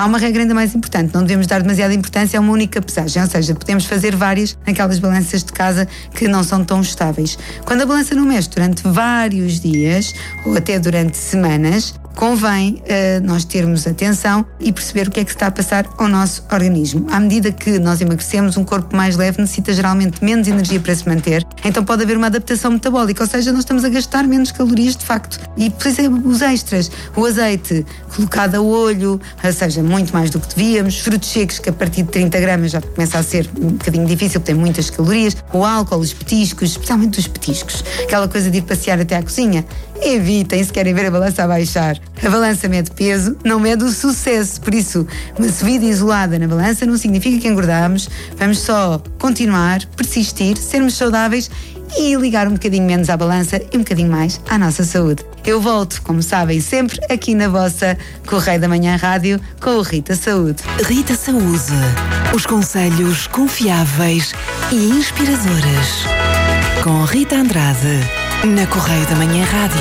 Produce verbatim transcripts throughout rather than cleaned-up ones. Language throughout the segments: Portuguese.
Há uma regra ainda mais importante, não devemos dar demasiada importância a uma única pesagem, ou seja, podemos fazer várias naquelas balanças de casa que não são tão estáveis. Quando a balança não mexe durante vários dias, ou até durante semanas, convém uh, nós termos atenção e perceber o que é que se está a passar ao nosso organismo. À medida que nós emagrecemos, um corpo mais leve necessita geralmente menos energia para se manter, então pode haver uma adaptação metabólica, ou seja, nós estamos a gastar menos calorias de facto. E, por exemplo, os extras, o azeite colocado a olho, ou seja, muito mais do que devíamos, frutos secos que a partir de trinta gramas já começa a ser um bocadinho difícil, porque tem muitas calorias, o álcool, os petiscos, especialmente os petiscos, aquela coisa de ir passear até à cozinha. Evitem se querem ver a balança a baixar. A balança mede peso, não mede o sucesso. Por isso, uma subida isolada na balança não significa que engordamos. Vamos só continuar, persistir, sermos saudáveis e ligar um bocadinho menos à balança e um bocadinho mais à nossa saúde. Eu volto, como sabem, sempre aqui na vossa Correio da Manhã Rádio com o Rita Saúde. Rita Saúde. Os conselhos confiáveis e inspiradores. Com Rita Andrade. Na Correio da Manhã Rádio.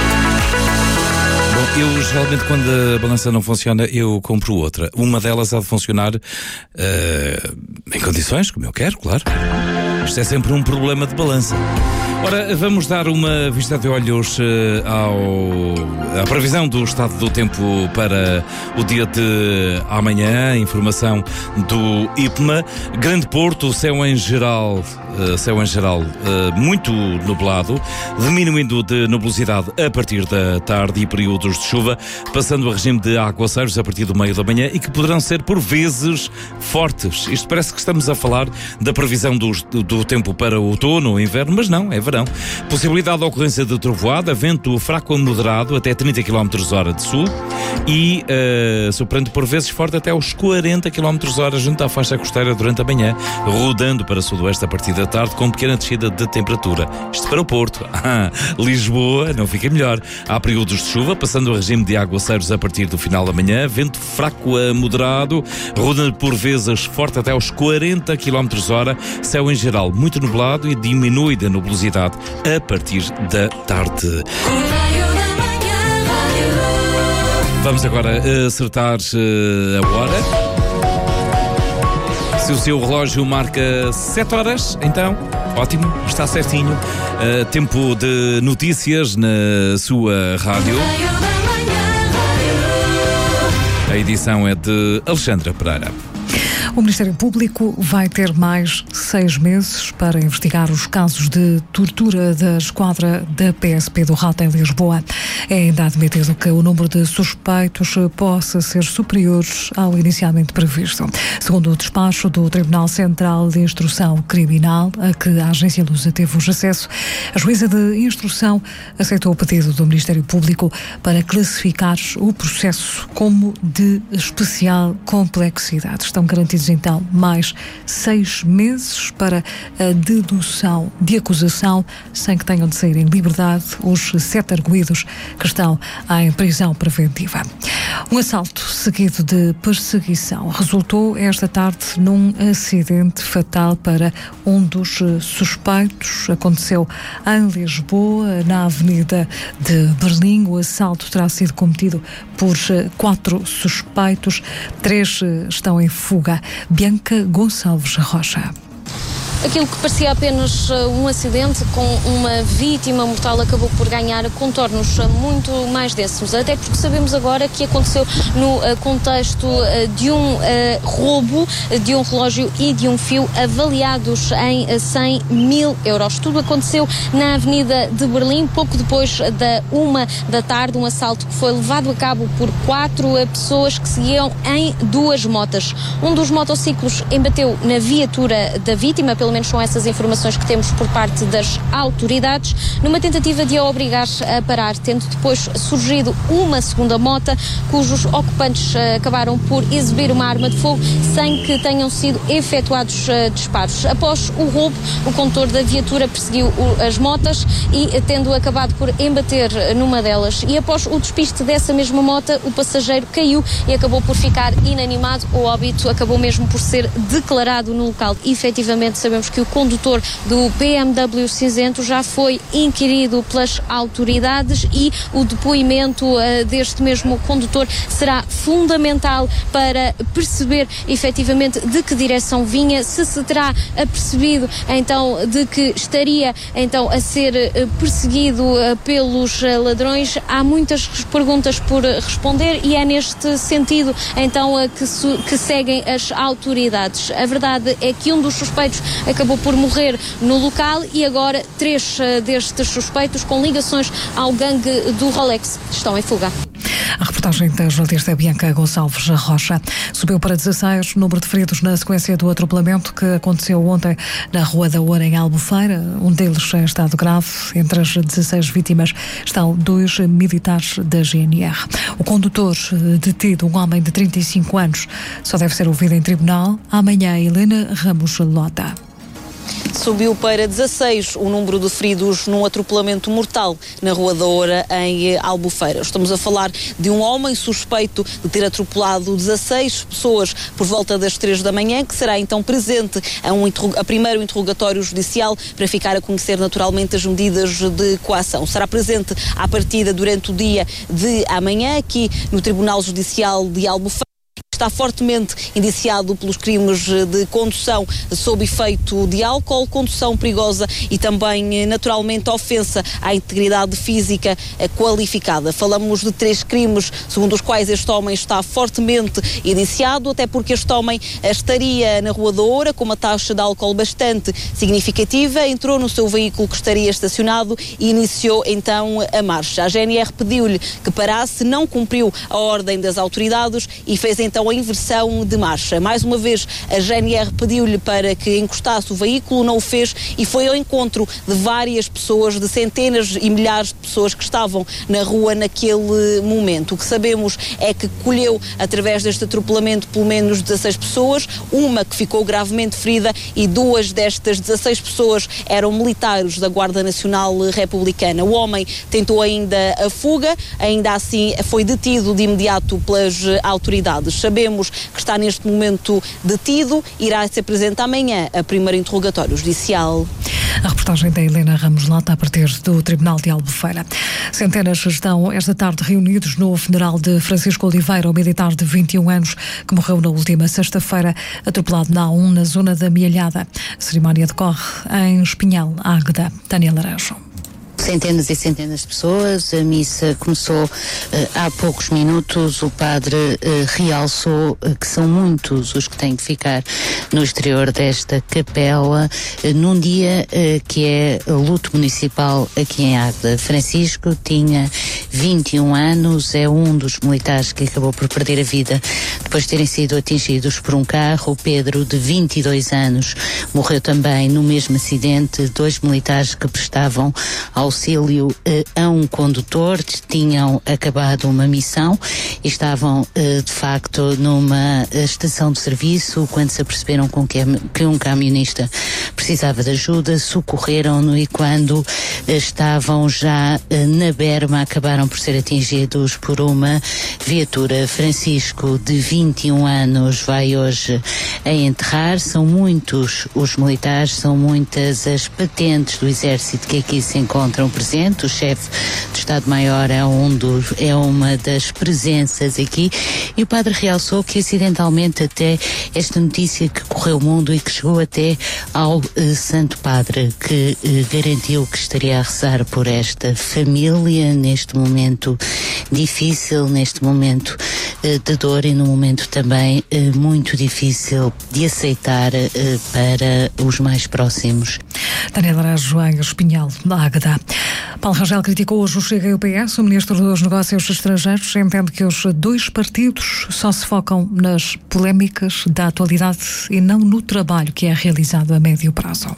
Bom, eu geralmente quando a balança não funciona, eu compro outra. Uma delas há de funcionar uh, em condições, como eu quero, claro. Isto é sempre um problema de balança. Ora, vamos dar uma vista de olhos uh, ao, à previsão do estado do tempo para o dia de amanhã. Informação do I P M A. Grande Porto, céu em geral, uh, céu em geral uh, muito nublado, diminuindo de nubosidade a partir da tarde e períodos de chuva, passando a regime de aguaceiros a partir do meio da manhã e que poderão ser por vezes fortes. Isto parece que estamos a falar da previsão do, do tempo para o outono ou inverno, mas não, é verão. Possibilidade de ocorrência de trovoada, vento fraco a moderado até trinta quilómetros hora de sul e uh, soprando por vezes forte até aos quarenta quilómetros hora junto à faixa costeira durante a manhã, rodando para sudoeste a partir da tarde com pequena descida de temperatura. Isto para o Porto. Ah, Lisboa não fica melhor. Há períodos de chuva, passando o regime de aguaceiros a partir do final da manhã, vento fraco a moderado, rodando por vezes forte até aos quarenta quilómetros hora, céu em geral muito nublado e diminui da nubosidade a partir da tarde. Vamos agora acertar uh, a hora. Se o seu relógio marca sete horas, então, ótimo, está certinho. Uh, tempo de notícias na sua rádio. A edição é de Alexandra Pereira. O Ministério Público vai ter mais seis meses para investigar os casos de tortura da esquadra da P S P do Rata em Lisboa. É ainda admitido que o número de suspeitos possa ser superior ao inicialmente previsto. Segundo o despacho do Tribunal Central de Instrução Criminal, a que a Agência Lusa teve acesso, a juíza de instrução aceitou o pedido do Ministério Público para classificar o processo como de especial complexidade. Estão garantidos então mais seis meses para a dedução de acusação, sem que tenham de sair em liberdade os sete arguidos que estão em prisão preventiva. Um assalto seguido de perseguição resultou esta tarde num acidente fatal para um dos suspeitos. Aconteceu em Lisboa, na Avenida de Berlim. O assalto terá sido cometido por quatro suspeitos. Três estão em fuga. Bianca Gonçalves Rocha. Aquilo que parecia apenas um acidente com uma vítima mortal acabou por ganhar contornos muito mais densos, até porque sabemos agora que aconteceu no contexto de um roubo de um relógio e de um fio avaliados em cem mil euros. Tudo aconteceu na Avenida de Berlim, pouco depois da uma da tarde, um assalto que foi levado a cabo por quatro pessoas que seguiam em duas motas. Um dos motociclos embateu na viatura da vítima, pelo menos são essas informações que temos por parte das autoridades, numa tentativa de a obrigar a parar, tendo depois surgido uma segunda mota, cujos ocupantes uh, acabaram por exibir uma arma de fogo sem que tenham sido efetuados uh, disparos. Após o roubo, o condutor da viatura perseguiu o, as motas e, uh, tendo acabado por embater numa delas, e após o despiste dessa mesma mota, o passageiro caiu e acabou por ficar inanimado. O óbito acabou mesmo por ser declarado no local. E, efetivamente, sabemos sabemos que o condutor do B M W cinzento já foi inquirido pelas autoridades e o depoimento uh, deste mesmo condutor será fundamental para perceber efetivamente de que direção vinha, se se terá apercebido então de que estaria então a ser uh, perseguido uh, pelos uh, ladrões. Há muitas perguntas por uh, responder e é neste sentido então uh, que, su- que seguem as autoridades. A verdade é que um dos suspeitos acabou por morrer no local e agora três uh, destes suspeitos com ligações ao gangue do Rolex estão em fuga. A reportagem da jornalista Bianca Gonçalves Rocha. Subiu para dezasseis o número de feridos na sequência do atropelamento que aconteceu ontem na Rua da Oura, em Albufeira. Um deles em estado grave. Entre as dezasseis vítimas estão dois militares da G N R. O condutor detido, um homem de trinta e cinco anos, só deve ser ouvido em tribunal amanhã. Helena Ramos Lota. Subiu para dezasseis o número de feridos num atropelamento mortal na Rua da Oura, em Albufeira. Estamos a falar de um homem suspeito de ter atropelado dezasseis pessoas por volta das três da manhã, que será então presente a, um, a primeiro interrogatório judicial para ficar a conhecer naturalmente as medidas de coação. Será presente à partida durante o dia de amanhã aqui no Tribunal Judicial de Albufeira. Está fortemente indiciado pelos crimes de condução sob efeito de álcool, condução perigosa e também, naturalmente, ofensa à integridade física qualificada. Falamos de três crimes segundo os quais este homem está fortemente indiciado, até porque este homem estaria na Rua da Oura com uma taxa de álcool bastante significativa, entrou no seu veículo que estaria estacionado e iniciou então a marcha. A G N R pediu-lhe que parasse, não cumpriu a ordem das autoridades e fez então a inversão de marcha. Mais uma vez, a G N R pediu-lhe para que encostasse o veículo, não o fez e foi ao encontro de várias pessoas, de centenas e milhares de pessoas que estavam na rua naquele momento. O que sabemos é que colheu, através deste atropelamento, pelo menos dezasseis pessoas, uma que ficou gravemente ferida e duas destas dezasseis pessoas eram militares da Guarda Nacional Republicana. O homem tentou ainda a fuga, ainda assim foi detido de imediato pelas autoridades. Sabemos que está neste momento detido, irá se apresentar amanhã a primeiro interrogatório judicial. A reportagem da Helena Ramos Lota a partir do Tribunal de Albufeira. Centenas estão esta tarde reunidos no funeral de Francisco Oliveira, o militar de vinte e um anos que morreu na última sexta-feira, atropelado na A um, na zona da Mialhada. A cerimónia decorre em Espinhal, Águeda. Daniel Laranjo. Centenas e centenas de pessoas. A missa começou uh, há poucos minutos. O padre uh, realçou uh, que são muitos os que têm que ficar no exterior desta capela uh, num dia uh, que é luto municipal aqui em Águeda. Francisco tinha vinte e um anos, é um dos militares que acabou por perder a vida depois de terem sido atingidos por um carro. O Pedro, de vinte e dois anos, morreu também no mesmo acidente. Dois militares que prestavam auxílio uh, a um condutor, tinham acabado uma missão e estavam uh, de facto numa uh, estação de serviço quando se aperceberam com que, que um camionista precisava de ajuda, socorreram-no e quando uh, estavam já uh, na berma acabaram por ser atingidos por uma viatura. Francisco, de vinte e um anos, vai hoje a enterrar. São muitos os militares, são muitas as patentes do Exército que aqui se encontram presentes. O chefe do Estado-Maior é, um dos, é uma das presenças aqui e o padre realçou que acidentalmente até esta notícia que correu o mundo e que chegou até ao uh, Santo Padre, que uh, garantiu que estaria a rezar por esta família neste momento difícil, neste momento uh, de dor e num momento também uh, muito difícil de aceitar uh, para os mais próximos. Daniel Arajo, em Espinhal, na Águeda. Paulo Rangel criticou hoje o Chega e o P S. O ministro dos Negócios Estrangeiros entende que os dois partidos só se focam nas polémicas da atualidade e não no trabalho que é realizado a médio prazo.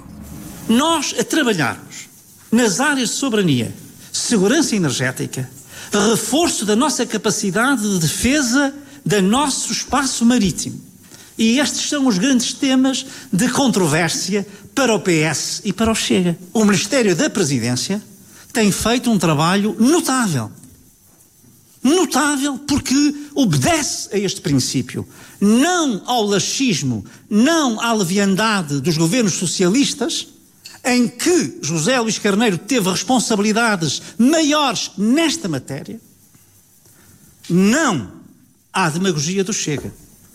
Nós a trabalharmos nas áreas de soberania, segurança energética, reforço da nossa capacidade de defesa do nosso espaço marítimo. E estes são os grandes temas de controvérsia para o P S e para o Chega. O Ministério da Presidência tem feito um trabalho notável Notável porque obedece a este princípio, não ao laxismo, não à leviandade dos governos socialistas, em que José Luís Carneiro teve responsabilidades maiores nesta matéria, não à demagogia do Chega.